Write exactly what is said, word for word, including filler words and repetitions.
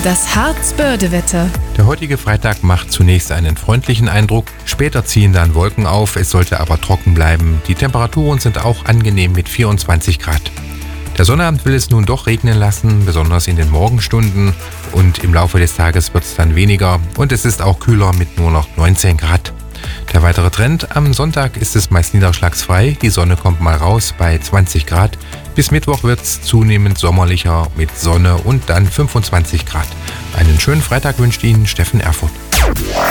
Das Harz-Börde-Wetter. Der heutige Freitag macht zunächst einen freundlichen Eindruck, später ziehen dann Wolken auf, es sollte aber trocken bleiben. Die Temperaturen sind auch angenehm mit vierundzwanzig Grad. Der Sonnabend will es nun doch regnen lassen, besonders in den Morgenstunden, und im Laufe des Tages wird es dann weniger und es ist auch kühler mit nur noch neunzehn Grad. Der weitere Trend: am Sonntag ist es meist niederschlagsfrei, die Sonne kommt mal raus bei zwanzig Grad. Bis Mittwoch wird es zunehmend sommerlicher mit Sonne und dann fünfundzwanzig Grad. Einen schönen Freitag wünscht Ihnen Steffen Erfurt.